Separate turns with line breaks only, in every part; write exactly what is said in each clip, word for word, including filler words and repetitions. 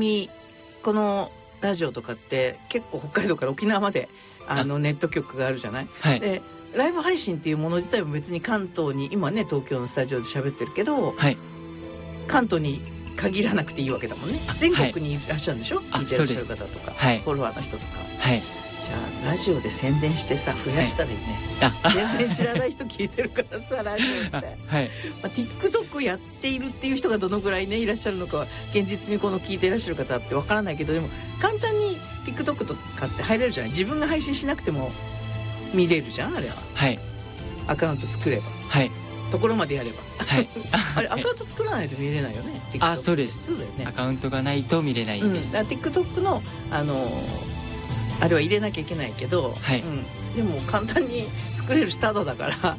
組このラジオとかって結構北海道から沖縄まであのネット局があるじゃない、
はい、
でライブ配信っていうもの自体も別に関東に今ね東京のスタジオで喋ってるけど、
はい、
関東に限らなくていいわけだもんね。全国にいらっしゃるんでしょ、はい、聞いてらっしゃる方とか、はい、フォロワーの人とか、
はい、
じゃあラジオで宣伝してさ増やしたらいいね、はい、全然知らない人聞いてるからさラジオって、はい、まあ、TikTok やっているっていう人がどのぐらいねいらっしゃるのかは現実にこの聞いていらっしゃる方ってわからないけど、でも簡単に TikTok とかって入れるじゃない。自分が配信しなくても見れるじゃんあれは、はい、アカウント作れば、はい、ところまでやれば、はい、あれアカウント作らないと見れないよね、TikTok。
あ、そうです。そうだよね、アカウントがないと見れないんです、
うん、だから TikTok のあのーあれは入れなきゃいけないけど、はい、うん、でも簡単に作れるしタダだから、はい、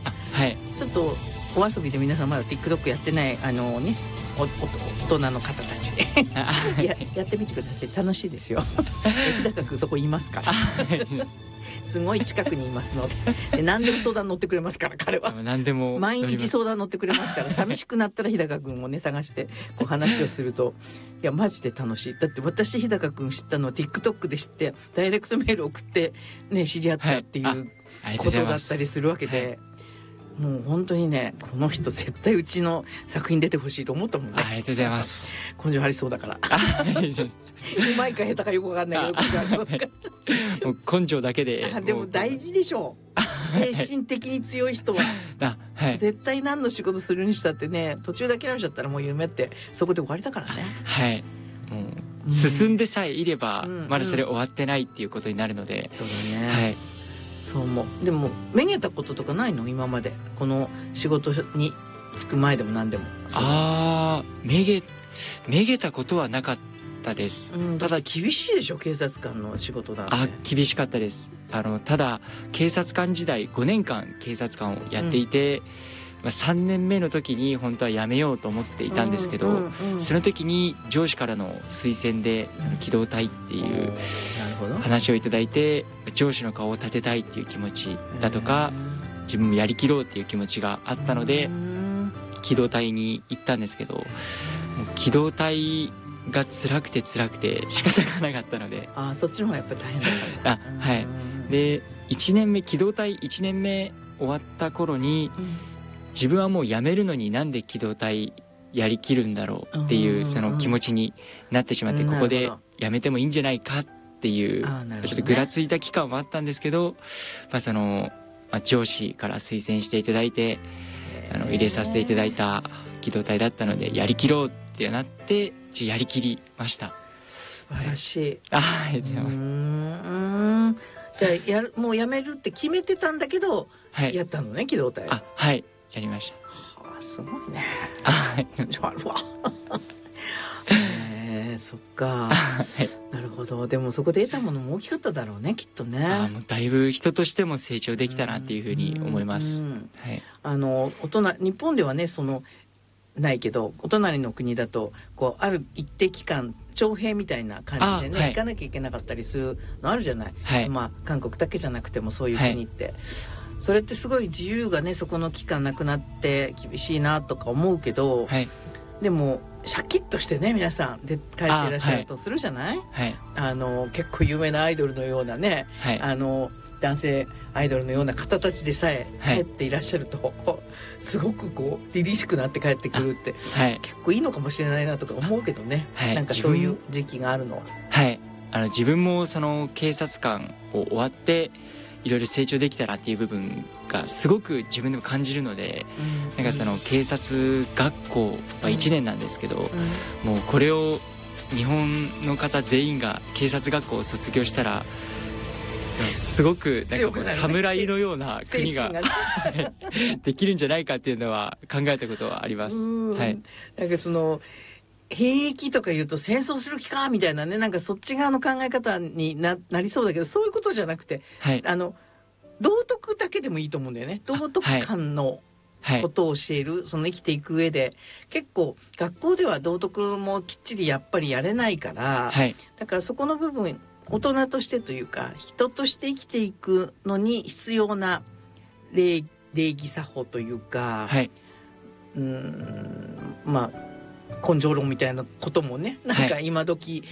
ちょっとお遊びで皆さんまだ TikTok やってないあのねおお大人の方たちや, やってみてください。楽しいですよ日高くんそこいますからすごい近くにいますの で, で何でも相談乗ってくれますから彼は
何でも
毎日相談乗ってくれますから寂しくなったら日高くんをね探してこう話をするといやマジで楽しい。だって私日高くん知ったのは TikTok で知ってダイレクトメール送ってね知り合ったっていうことだったりするわけで、はい、もう本当にねこの人絶対うちの作品出てほしいと思ったもんね。
ありがとうございます。
根性ありそうだからうまいか下手かよくわかんないけど根性ありそうだから
もう根性だけで。
でも大事でしょう精神的に強い人はあ、はい、絶対何の仕事するにしたってね途中で諦めちゃったらもう夢ってそこで終わりだからね。
はい、もう進んでさえいれば、うん、まだそれ終わってないっていうことになるので、
うん、そうだね、はい、そう思う。でもめげたこととかないの今までこの仕事に就く前でも何でも。
ああめげめげたことはなかったです、
うん、ただ厳しいでしょ警察官の仕事だって。
あ厳しかったです。あのただ警察官時代ごねんかん警察官をやっていて、うんまあ、さんねんめの時に本当は辞めようと思っていたんですけど、うんうんうん、その時に上司からの推薦でその機動隊っていう話をいただいて上司の顔を立てたいっていう気持ちだとか自分もやりきろうっていう気持ちがあったので機動隊に行ったんですけど、もう機動隊が辛くて辛くて仕方がなかったので。
あそっちの方がやっぱり大変だったんだ。
あはいでいちねんめ機動隊いちねんめ終わった頃に、うん、自分はもう辞めるのになんで機動隊やりきるんだろうっていうその気持ちになってしまって、ここで辞めてもいいんじゃないかっていうちょっとぐらついた期間もあったんですけど、まあそのまあ、上司から推薦していただいてあの入れさせていただいた機動隊だったのでやりきろうってなってやりきりました。
素晴らしい。
あありがとうございます。うーん
じゃあやるもう辞めるって決めてたんだけど、はい、やったのね機動隊。
あはいやりました。
はあすごいね。
あはい
あるわえー、そっか、はい、なるほど。でもそこで得たものも大きかっただろうねきっとね。
あもうだいぶ人としても成長できたなっていうふうに思います。はい、
あの大人日本ではねそのないけどお隣の国だとこうある一定期間徴兵みたいな感じでね、はい、行かなきゃいけなかったりするのあるじゃない、はい、まあ韓国だけじゃなくてもそういう国って、はい、それってすごい自由がねそこの期間なくなって厳しいなとか思うけど、はい、でもシャキッとしてね皆さんで帰っていらっしゃるとするじゃない、はい、あの結構有名なアイドルのようなね、はい、あの男性アイドルのような方たちでさえ帰っていらっしゃると、はい、すごくこう凛々しくなって帰ってくるって、はい、結構いいのかもしれないなとか思うけどね、はい、なんかそういう時期があるのは。
はいあの自分もその警察官を終わっていろいろ成長できたなっていう部分がすごく自分でも感じるので、うん、なんかその警察学校はいちねんなんですけど、うん、もうこれを日本の方全員が警察学校を卒業したらすごくなんか侍のような国ができるんじゃないかっていうのは考えたことはあります。はい、
なんかその兵役とか言うと戦争する気かみたいなねなんかそっち側の考え方に な, なりそうだけどそういうことじゃなくて、はい、あの道徳だけでもいいと思うんだよね。道徳観のことを教える、はい、その生きていく上で結構学校では道徳もきっちりやっぱりやれないから、はい、だからそこの部分大人としてというか人として生きていくのに必要な 礼, 礼儀作法というか、はい、うーんまあ根性論みたいなこともねなんか今時